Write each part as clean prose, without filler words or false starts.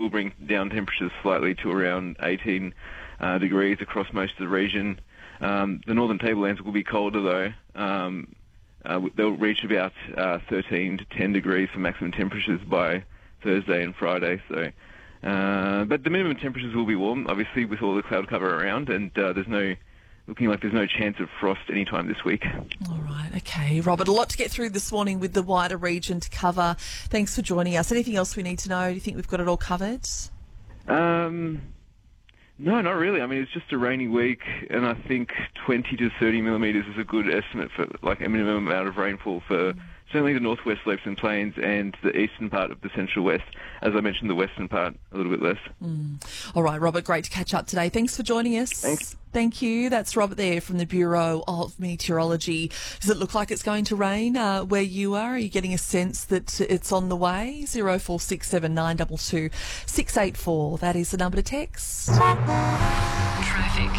will bring down temperatures slightly to around 18 degrees across most of the region. The northern tablelands will be colder though. They'll reach about 13 to 10 degrees for maximum temperatures by Thursday and Friday. So, but the minimum temperatures will be warm, obviously, with all the cloud cover around, and looking like there's no chance of frost anytime this week. All right, okay. Robert, a lot to get through this morning with the wider region to cover. Thanks for joining us. Anything else we need to know? Do you think we've got it all covered? No, not really. I mean, it's just a rainy week, and I think 20 to 30 millimetres is a good estimate for like a minimum amount of rainfall for certainly the northwest slopes and plains and the eastern part of the central west. As I mentioned, the western part a little bit less. All right, Robert, great to catch up today. Thanks for joining us. Thanks. Thank you. That's Robert there from the Bureau of Meteorology. Does it look like it's going to rain where you are? Are you getting a sense that it's on the way? 0467 922 684. That is the number to text. Traffic.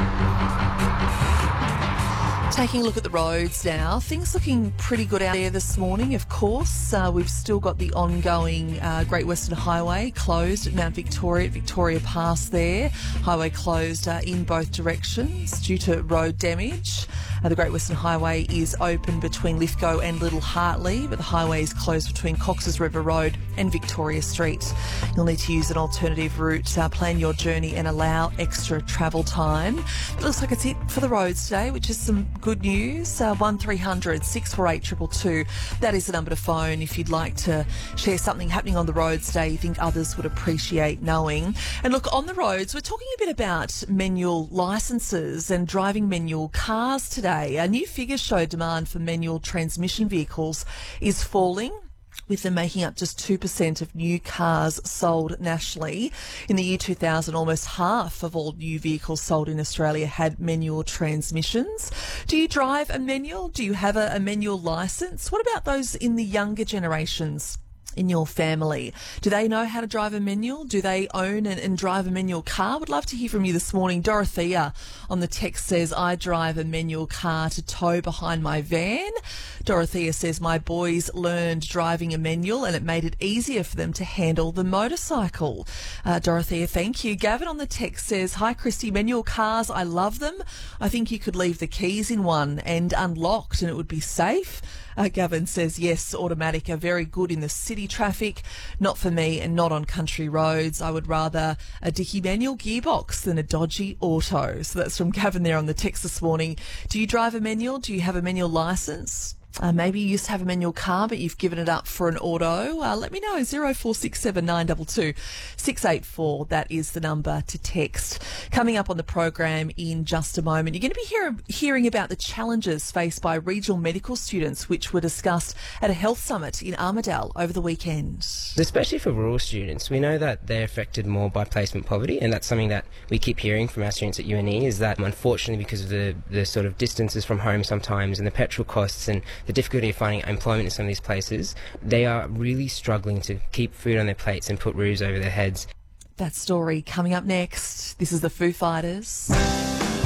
Taking a look at the roads now. Things looking pretty good out there this morning, of course. We've still got the ongoing Great Western Highway closed at Mount Victoria, at Victoria Pass there. Highway closed in both directions due to road damage. The Great Western Highway is open between Lithgow and Little Hartley, but the highway is closed between Cox's River Road and Victoria Street. You'll need to use an alternative route, plan your journey and allow extra travel time. It looks like it's it for the roads today, which is some good news. 1300 648 222. That is the number to phone if you'd like to share something happening on the roads today you think others would appreciate knowing. And look, on the roads, we're talking a bit about manual licences and driving manual cars today. New figures show demand for manual transmission vehicles is falling, with them making up just 2% of new cars sold nationally. In the year 2000, almost half of all new vehicles sold in Australia had manual transmissions. Do you drive a manual? Do you have a manual licence? What about those in the younger generations in your family? Do they know how to drive a manual? Do they own and drive a manual car? Would love to hear from you this morning. Dorothea on the text says, I drive a manual car to tow behind my van. Dorothea says, my boys learned driving a manual and it made it easier for them to handle the motorcycle. Dorothea, thank you. Gavin on the text says, hi Christy, manual cars, I love them. I think you could leave the keys in one and unlocked and it would be safe. Gavin says, yes, automatic are very good in the city traffic. Not for me and not on country roads. I would rather a Dicky manual gearbox than a dodgy auto. So that's from Gavin there on the text this morning. Do you drive a manual? Do you have a manual licence? Maybe you used to have a manual car, but you've given it up for an auto. Let me know. 0467 922 684. That is the number to text. Coming up on the program in just a moment, you're going to be hearing about the challenges faced by regional medical students, which were discussed at a health summit in Armidale over the weekend. Especially for rural students, we know that they're affected more by placement poverty, and that's something that we keep hearing from our students at UNE, is that unfortunately because of the sort of distances from home sometimes and the petrol costs and the difficulty of finding employment in some of these places, they are really struggling to keep food on their plates and put roofs over their heads. That story coming up next. This is the Foo Fighters.